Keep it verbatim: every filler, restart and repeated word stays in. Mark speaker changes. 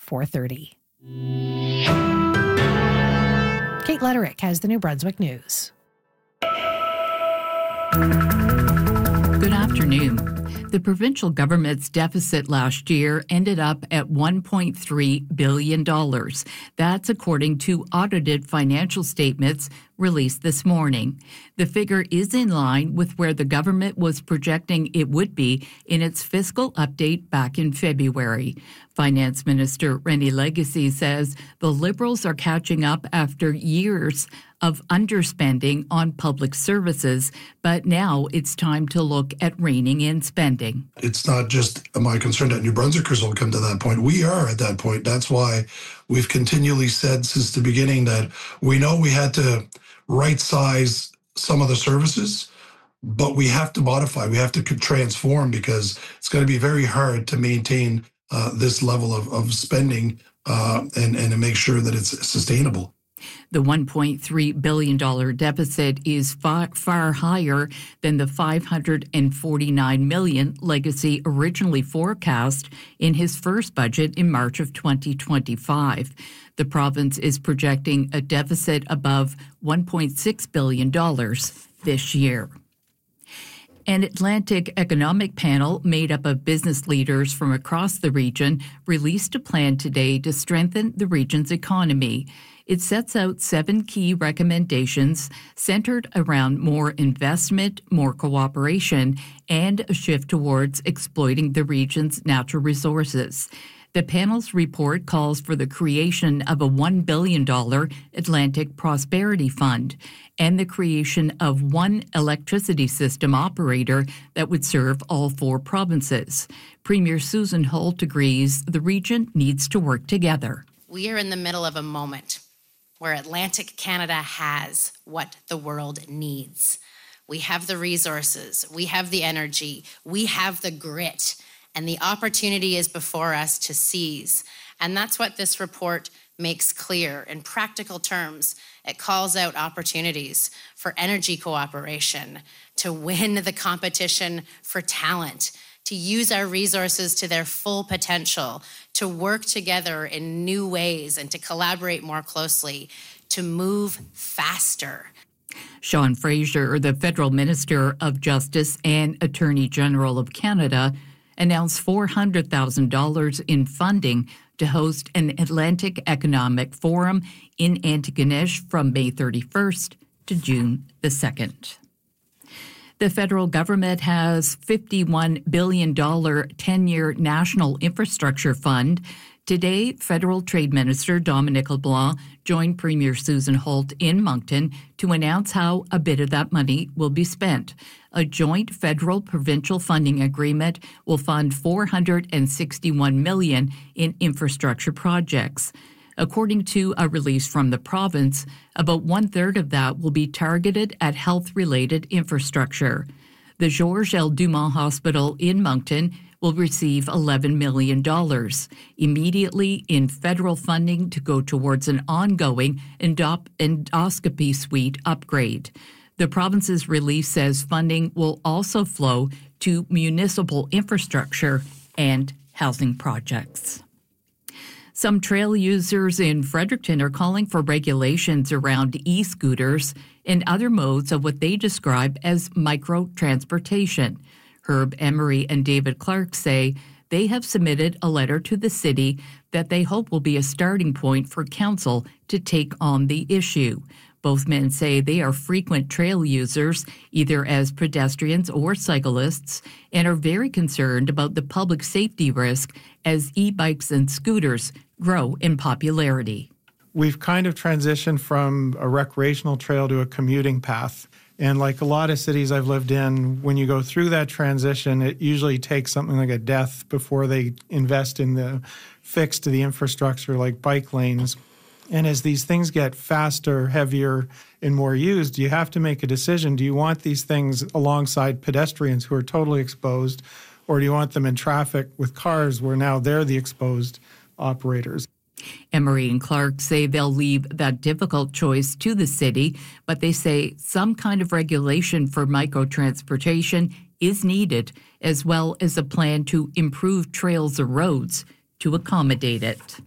Speaker 1: four thirty. Kate Letterick has the New Brunswick News.
Speaker 2: Good afternoon. The provincial government's deficit last year ended up at one point three billion dollars. That's according to audited financial statements released this morning. The figure is in line with where the government was projecting it would be in its fiscal update back in February. Finance Minister René Legacy says the Liberals are catching up after years of underspending on public services, but now it's time to look at reining in spending.
Speaker 3: It's not just am I concerned that New Brunswickers will come to that point. We are at that point. That's why we've continually said since the beginning that we know we had to right-size some of the services, but we have to modify, we have to transform, because it's going to be very hard to maintain uh, this level of, of spending uh, and, and to make sure that it's sustainable.
Speaker 2: The one point three billion dollars deficit is far, far higher than the five hundred forty-nine million dollars Legacy originally forecast in his first budget in March of twenty twenty-five. The province is projecting a deficit above one point six billion dollars this year. An Atlantic Economic Panel made up of business leaders from across the region released a plan today to strengthen the region's economy. It sets out seven key recommendations centered around more investment, more cooperation, and a shift towards exploiting the region's natural resources. The panel's report calls for the creation of a one billion dollars Atlantic Prosperity Fund and the creation of one electricity system operator that would serve all four provinces. Premier Susan Holt agrees the region needs to work together.
Speaker 4: We are in the middle of a moment where Atlantic Canada has what the world needs. We have the resources, we have the energy, we have the grit, and the opportunity is before us to seize. And that's what this report makes clear in practical terms. It calls out opportunities for energy cooperation, to win the competition for talent, to use our resources to their full potential, to work together in new ways and to collaborate more closely, to move faster.
Speaker 2: Sean Fraser, the Federal Minister of Justice and Attorney General of Canada, announced four hundred thousand dollars in funding to host an Atlantic Economic Forum in Antigonish from May thirty-first to June the second. The federal government has fifty-one billion dollars ten-year National Infrastructure Fund. Today, Federal Trade Minister Dominic LeBlanc joined Premier Susan Holt in Moncton to announce how a bit of that money will be spent. A joint federal-provincial funding agreement will fund four hundred sixty-one million dollars in infrastructure projects. According to a release from the province, about one-third of that will be targeted at health-related infrastructure. The Georges L. Dumont Hospital in Moncton will receive eleven million dollars immediately in federal funding to go towards an ongoing endop- endoscopy suite upgrade. The province's release says funding will also flow to municipal infrastructure and housing projects. Some trail users in Fredericton are calling for regulations around e-scooters and other modes of what they describe as micro-transportation. Herb Emery and David Clark say they have submitted a letter to the city that they hope will be a starting point for council to take on the issue. Both men say they are frequent trail users, either as pedestrians or cyclists, and are very concerned about the public safety risk as e-bikes and scooters grow in popularity.
Speaker 5: We've kind of transitioned from a recreational trail to a commuting path. And like a lot of cities I've lived in, when you go through that transition, it usually takes something like a death before they invest in the fix to the infrastructure like bike lanes. And as these things get faster, heavier, and more used, you have to make a decision. Do you want these things alongside pedestrians who are totally exposed, or do you want them in traffic with cars where now they're the exposed operators?
Speaker 2: Emery and Clark say they'll leave that difficult choice to the city, but they say some kind of regulation for microtransportation is needed, as well as a plan to improve trails or roads to accommodate it.